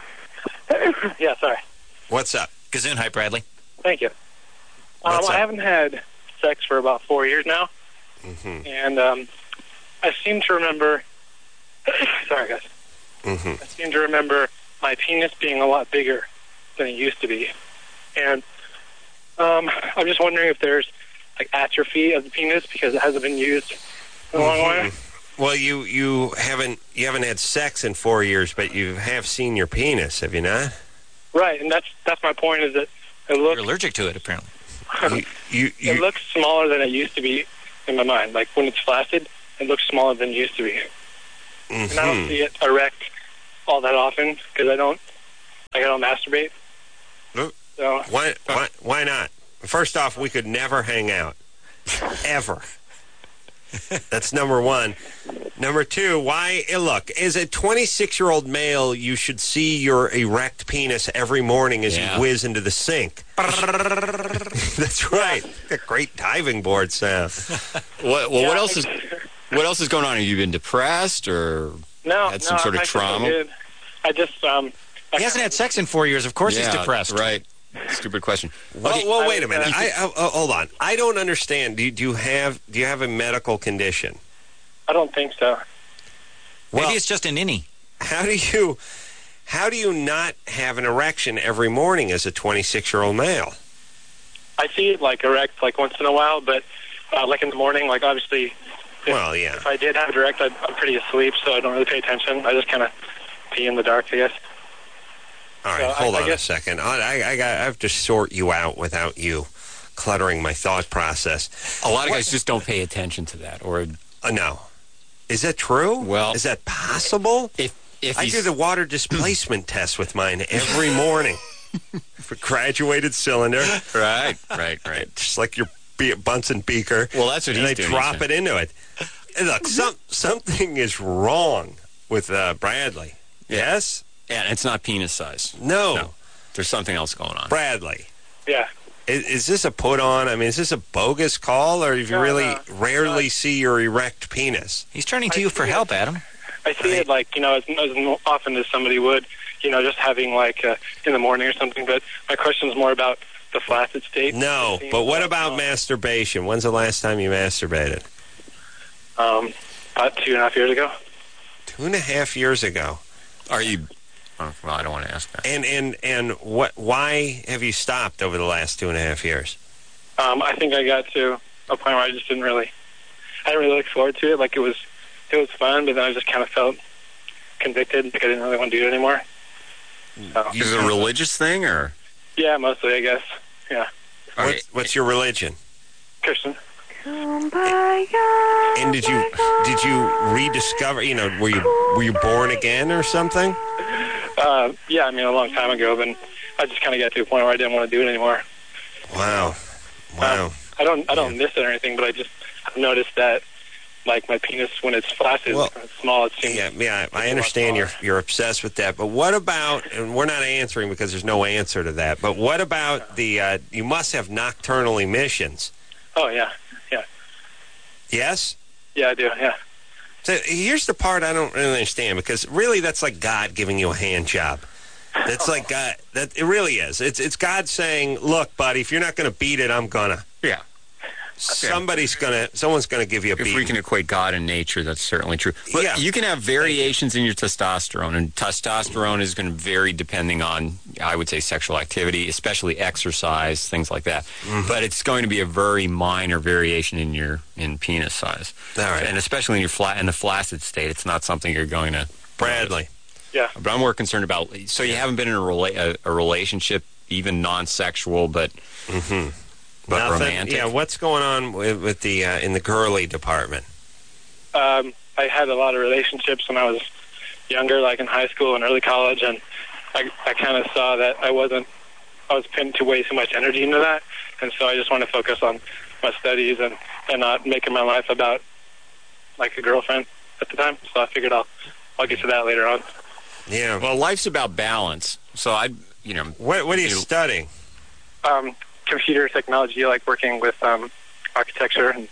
Yeah, sorry. What's up? Gazoon hype, Bradley. Thank you. What's up? I haven't had sex for about 4 years now. Mm-hmm. And I seem to remember... sorry, guys. Mm-hmm. I seem to remember my penis being a lot bigger than it used to be. And I'm just wondering if there's like atrophy of the penis because it hasn't been used in a long while. Well, you haven't had sex in 4 years, but you have seen your penis, have you not? Right, and that's my point. Is that it looks You're allergic to it, apparently. it looks smaller than it used to be in my mind. Like when it's flaccid, it looks smaller than it used to be. Mm-hmm. And I don't see it erect all that often because I don't masturbate. So Why not? First off, we could never hang out. Ever. That's number one. Number two, why? Look, as a 26-year-old male, you should see your erect penis every morning as you whiz into the sink. That's right. A great diving board sound. What else is going on? Have you been depressed or had some sort of trauma? I just he hasn't had sex in 4 years. Of course he's depressed. Right. Stupid question. Well, wait a minute. Hold on. I don't understand. Do you have a medical condition? I don't think so. Maybe it's just an innie. How do you not have an erection every morning as a 26-year-old male? I see it like erect like once in a while, but like in the morning, like obviously. If I did have it erect, I'm pretty asleep, so I don't really pay attention. I just kind of pee in the dark, I guess. All right, hold on a second. I have to sort you out without you cluttering my thought process. A lot of guys just don't pay attention to that, or no. Is that true? Well, is that possible? If I do the water displacement test with mine every morning for graduated cylinder. Right. Just like your Bunsen beaker. Well, that's what he's doing. And I drop it into it. And look, something is wrong with Bradley. Yes. Yeah, and it's not penis size. No. There's something else going on. Bradley. Yeah. Is this a put on? I mean, is this a bogus call, or do you rarely see your erect penis? He's turning to you for help, Adam. I see it like, as often as somebody would, just having like in the morning or something. But my question is more about the flaccid state. No, but what about masturbation? When's the last time you masturbated? About 2.5 years ago. 2.5 years ago. Are you... Well, I don't want to ask that. And what? Why have you stopped over the last 2.5 years? I think I got to a point where I didn't really look forward to it. Like it was fun, but then I just kind of felt convicted. Like I didn't really want to do it anymore. So. Is it a religious thing, or? Yeah, mostly, I guess. Yeah. What's your religion? Christian. And did you rediscover? Were you born again or something? Yeah, I mean, a long time ago, but I just kind of got to a point where I didn't want to do it anymore. Wow. I don't miss it or anything, but I've noticed that, like, my penis, when it's flaccid, it's kind of small. It seems. Yeah. I understand you're obsessed with that, but what about? And we're not answering because there's no answer to that. But what about the? You must have nocturnal emissions. Oh yeah. Yes? Yeah, I do, yeah. So here's the part I don't really understand, because really that's like God giving you a hand job. That's like God. It really is. It's God saying, look, buddy, if you're not going to beat it, I'm going to. Yeah. Someone's going to give you a beat. If we can equate God and nature, that's certainly true. But you can have variations in your testosterone, and testosterone is going to vary depending on, I would say, sexual activity, especially exercise, things like that. Mm-hmm. But it's going to be a very minor variation in penis size. All right. And especially in the flaccid state, it's not something you're going to... Bradley. Yeah. But I'm more concerned about... So you haven't been in a relationship, even non-sexual, but... Mm-hmm. But nothing, romantic. Yeah, what's going on with the in the girly department? I had a lot of relationships when I was younger, like in high school and early college, and I kind of saw that I was putting way too much energy into that, and so I just want to focus on my studies and not making my life about like a girlfriend at the time. So I figured I'll get to that later on. Yeah. Well, life's about balance. So what are you studying? Computer technology, like working with architecture and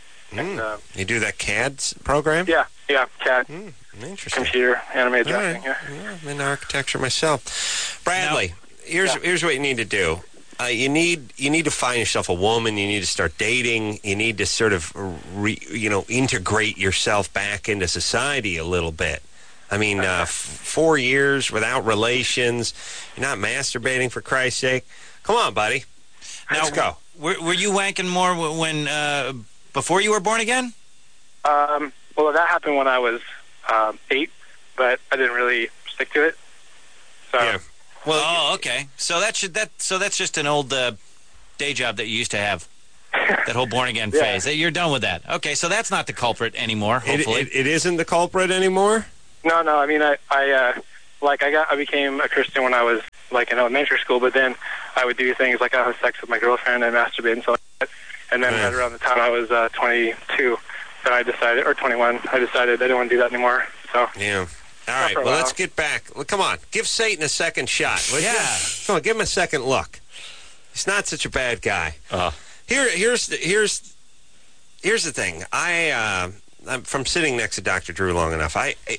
you do that CAD program? Yeah, CAD. Interesting. Computer animated drafting. Right. Yeah, I'm in architecture myself. Bradley, here's what you need to do. You need to find yourself a woman. You need to start dating. You need to sort of integrate yourself back into society a little bit. I mean, 4 years without relations. You're not masturbating, for Christ's sake. Come on, buddy. Let's go. Were you wanking more when before you were born again? Well, that happened when I was 8, but I didn't really stick to it. So. Yeah. Well, okay. So that's just an old day job that you used to have. That whole born again phase. You're done with that. Okay, so that's not the culprit anymore. Hopefully, it isn't the culprit anymore. No. I mean, I became a Christian when I was like in elementary school, but then I would do things like I have sex with my girlfriend and masturbate and so on. And then right around the time I was 22, then I decided, or 21, I decided I didn't want to do that anymore. So yeah. All right. Well, let's get back. Well, come on, give Satan a second shot. Come on, give him a second look. He's not such a bad guy. Here's the thing. I'm from sitting next to Dr. Drew long enough.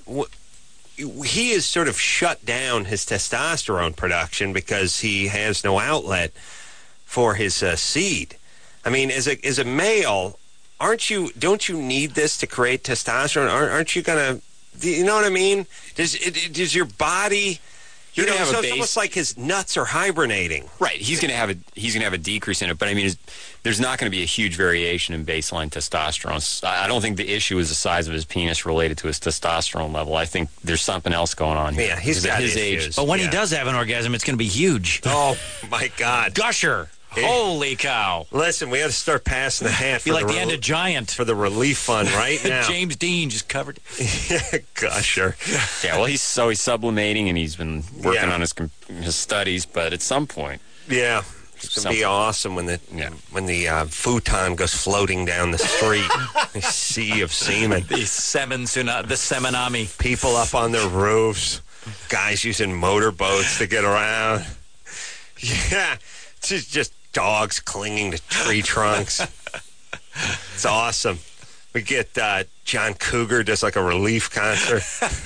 He has sort of shut down his testosterone production because he has no outlet for his seed. I mean, as a male, don't you need this to create testosterone? Aren't you gonna? You know what I mean? Does your body? It's almost like his nuts are hibernating. Right. He's going to have a decrease in it, but I mean, there's not going to be a huge variation in baseline testosterone. I don't think the issue is the size of his penis related to his testosterone level. I think there's something else going on here. Yeah, he's got his issues. age. But when he does have an orgasm, it's going to be huge. Oh my God, gusher! Holy cow! Listen, we got to start passing the hat. Be like the end of Giant for the relief fund right now. James Dean just covered. Gusher. Yeah, well, he's sublimating, and he's been working on his studies. But at some point, it's gonna be awesome when the futon goes floating down the street. A sea of semen. The Seminami. People up on their roofs. Guys using motorboats to get around. Yeah, it's just dogs clinging to tree trunks. It's awesome. We get John Cougar does like a relief concert.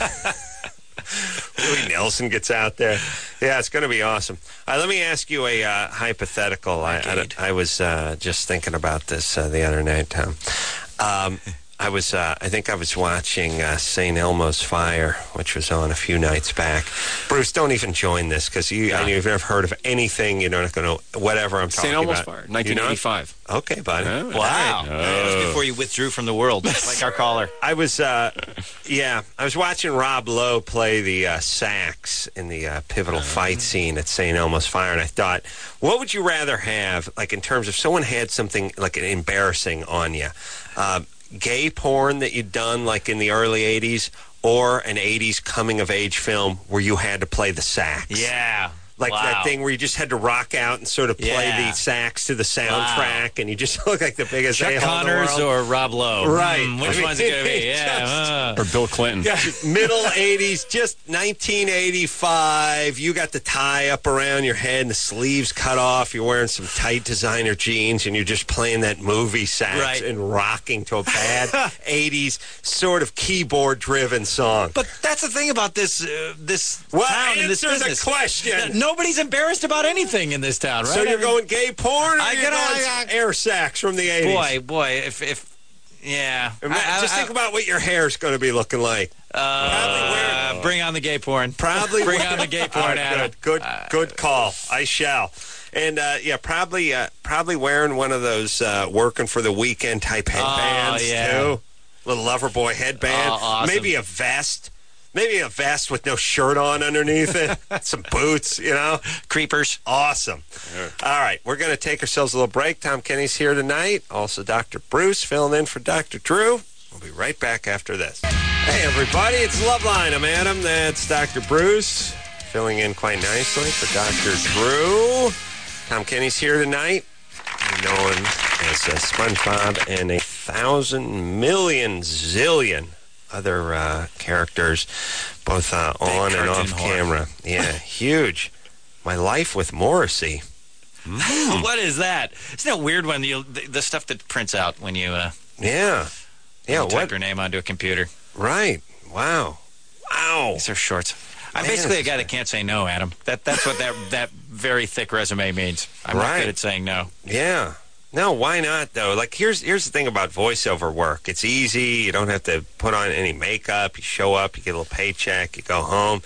Willie Nelson gets out there. Yeah, it's going to be awesome. Let me ask you a hypothetical. I was just thinking about this the other night, Tom. I think I was watching St. Elmo's Fire, which was on a few nights back. Bruce, don't even join this because I know you've never heard of anything. You're not going to whatever I'm talking about. St. Elmo's Fire, 1985. Okay, buddy. Wow. That was before you withdrew from the world, like our caller. I was watching Rob Lowe play the sax in the pivotal fight scene at St. Elmo's Fire, and I thought, what would you rather have, like in terms of someone had something like embarrassing on you? Gay porn that you'd done like in the early 80s or an 80s coming-of-age film where you had to play the sax. Yeah. Like that thing where you just had to rock out and sort of play the sax to the soundtrack, and you just look like the biggest Chuck Connors or Rob Lowe. Right. Which one's it going to be? Yeah. Or Bill Clinton. Middle 80s, just 1985. You got the tie up around your head and the sleeves cut off. You're wearing some tight designer jeans, and you're just playing that movie sax and rocking to a bad 80s sort of keyboard-driven song. But that's the thing about this town and this business. Answer the question. Nobody's embarrassed about anything in this town, right? So you're going gay porn, or you're going air sax from the 80s? Boy, if just think about what your hair's going to be looking like. Bring on the gay porn. Probably bring on the gay porn, Adam. Good call. I shall. And probably wearing one of those working for the weekend type headbands too. Little Loverboy headband. Awesome. Maybe a vest. Maybe a vest with no shirt on underneath it. Some boots, Creepers. Awesome. All right, we're going to take ourselves a little break. Tom Kenny's here tonight. Also, Dr. Bruce filling in for Dr. Drew. We'll be right back after this. Hey, everybody, it's Loveline. I'm Adam. That's Dr. Bruce filling in quite nicely for Dr. Drew. Tom Kenny's here tonight. Known as SpongeBob and 1,000,000,000 zillion other characters, both on and off camera. Yeah, huge. My Life with Morrissey. What is that? Isn't that weird when the stuff that prints out when you type your name onto a computer? Right. Wow. These are shorts. I'm basically a guy that can't say no, Adam. That's what that very thick resume means. I'm not good at saying no. Yeah. No, why not, though? Like, here's the thing about voiceover work. It's easy. You don't have to put on any makeup. You show up, you get a little paycheck, you go home.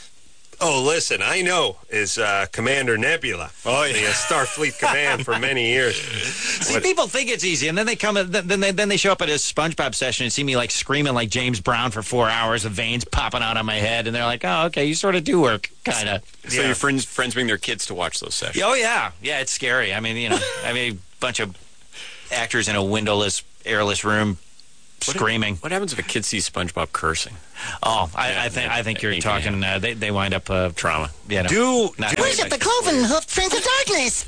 Oh, listen, I know is Commander Nebula. Oh, yeah. The Starfleet Command for many years. See, people think it's easy, and then they come, then they show up at a SpongeBob session and see me like screaming like James Brown for 4 hours, of veins popping out on my head, and they're like, "Oh, okay, you sort of do work, kind of." So your friends bring their kids to watch those sessions? Oh yeah, it's scary. I mean, a bunch of actors in a windowless, airless room. Screaming. What happens if a kid sees SpongeBob cursing? Oh, I think you're talking. They wind up trauma. Worship the cloven hoofed Prince of Darkness.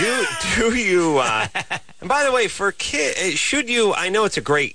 Do you? And by the way, for kids, should you? I know it's great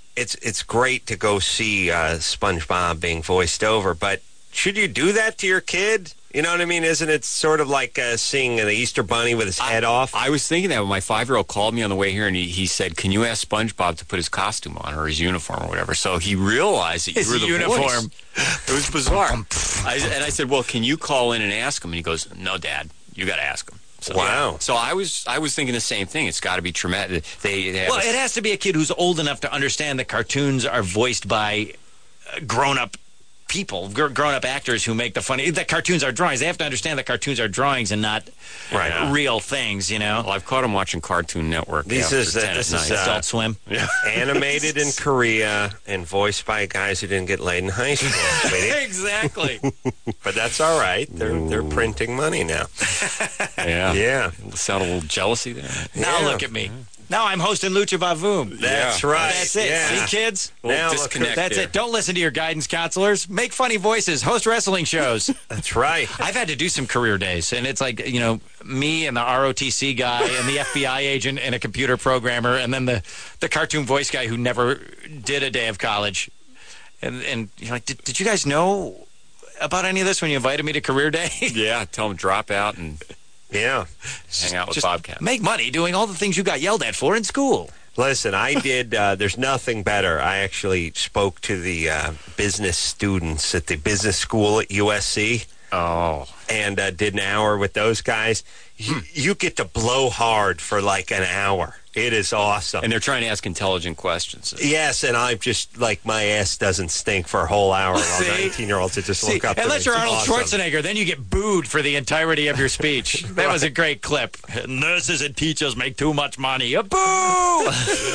to go see SpongeBob being voiced over, but should you do that to your kid? You know what I mean? Isn't it sort of like seeing the Easter Bunny with his head off? I was thinking that when my 5-year-old called me on the way here, and he said, "Can you ask SpongeBob to put his costume on, or his uniform, or whatever?" So he realized that you were the uniform. Voice. It was bizarre. And I said, "Well, can you call in and ask him?" And he goes, "No, Dad, you got to ask him." So, wow. So I was thinking the same thing. It's got to be traumatic. It has to be a kid who's old enough to understand that cartoons are voiced by grown-up people, grown-up actors who make that cartoons are drawings. They have to understand that cartoons are drawings and not real things, Well, I've caught them watching Cartoon Network. This is Adult Swim. Yeah. Animated in Korea and voiced by guys who didn't get laid in high school. Exactly. But that's all right. They're printing money now. Yeah. Sound a little jealousy there. Now look at me. Now I'm hosting Lucha Vavoom. That's right. That's it. Yeah. See, kids? Now disconnect. That's it. Don't listen to your guidance counselors. Make funny voices. Host wrestling shows. That's right. I've had to do some career days, and it's like, me and the ROTC guy and the FBI agent and a computer programmer, and then the cartoon voice guy who never did a day of college. And you're like, did you guys know about any of this when you invited me to career day? Yeah, tell them drop out and... Yeah. Hang out with Bobcat. Make money doing all the things you got yelled at for in school. Listen, I did, there's nothing better. I actually spoke to the business students at the business school at USC. Oh. And did an hour with those guys. You get to blow hard for like an hour. It is awesome. And they're trying to ask intelligent questions. Yes, and I'm just like, my ass doesn't stink for a whole hour while 19-year-olds just look up. Unless you're Arnold awesome. Schwarzenegger, then you get booed for the entirety of your speech. That was a great clip. Nurses and teachers make too much money. A boo!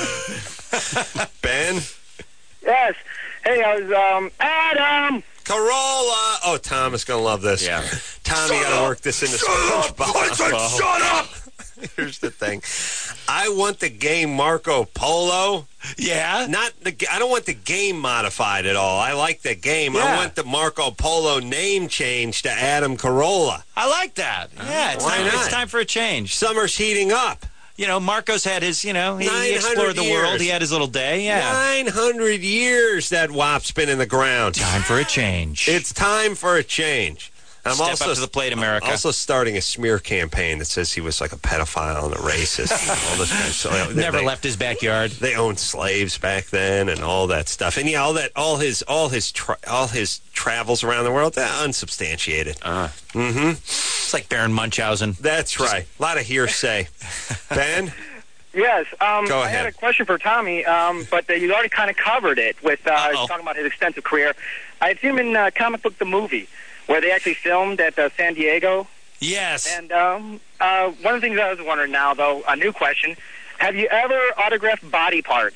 Ben? Yes. Hey, I was, Adam! Carolla! Oh, Tom is going to love this. Yeah. Tom, you got to work this into SpongeBob. I said shut up! Here's the thing. I want the game Marco Polo. Yeah? I don't want the game modified at all. I like the game. Yeah. I want the Marco Polo name changed to Adam Carolla. I like that. Yeah, it's time for a change. Summer's heating up. You know, Marcos had his, he 900 explored the world. years. He had his little day, yeah. 900 years that wop's been in the ground. Time for a change. It's time for a change. Step up to the plate, America. Also starting a smear campaign that says he was like a pedophile and a racist. And all this kind of stuff. Never left his backyard. They owned slaves back then and all that stuff. And yeah, all his travels around the world, unsubstantiated. It's like Baron Munchausen. That's right. A lot of hearsay. Ben? Yes. Go I ahead. had a question for Tommy, but you already kind of covered it with talking about his extensive career. I had seen him in Comic Book the Movie, where they actually filmed at San Diego. Yes. And one of the things I was wondering now, though, a new question, have you ever autographed body parts?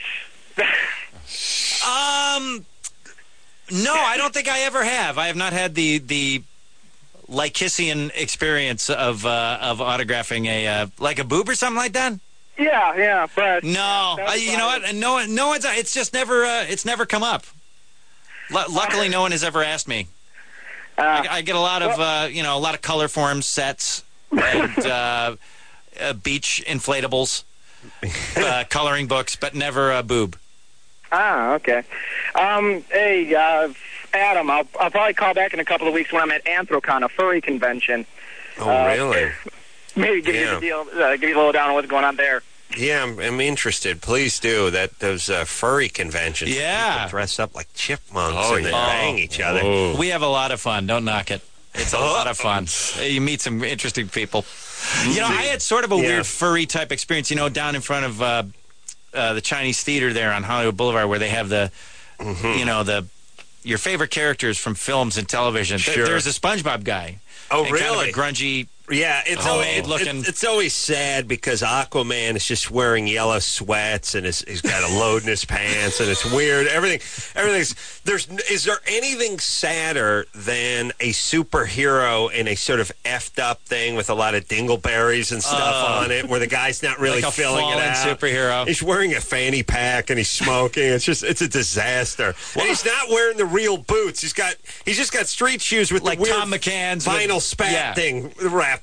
No, I don't think I ever have. I have not had the Lycissian experience of autographing a boob or something like that. Yeah, but no, you know what? No one's. It's just never. It's never come up. Luckily, no one has ever asked me. I get a lot of a lot of color form sets and beach inflatables, coloring books, but never a boob. Ah, okay. Hey, Adam, I'll probably call back in a couple of weeks when I'm at Anthrocon, a furry convention. Oh, really? Maybe give you the deal, give you a little down on what's going on there. Yeah, I'm interested. Please do. Those furry conventions. Yeah. People dress up like chipmunks and they bang each other. Oh. We have a lot of fun. Don't knock it. It's a lot of fun. You meet some interesting people. I had sort of a weird furry type experience, down in front of the Chinese theater there on Hollywood Boulevard, where they have your favorite characters from films and television. Sure. There's a SpongeBob guy. Oh, and really? Kind of a grungy. Yeah, it's always sad because Aquaman is just wearing yellow sweats and he's got a load in his pants and it's weird. Everything's is there anything sadder than a superhero in a sort of effed up thing with a lot of dingleberries and stuff on it, where the guy's not really like filling it out? Superhero. He's wearing a fanny pack and he's smoking. It's a disaster. And he's not wearing the real boots. He's just got street shoes with like the weird Tom McCann's vinyl spat thing wrapped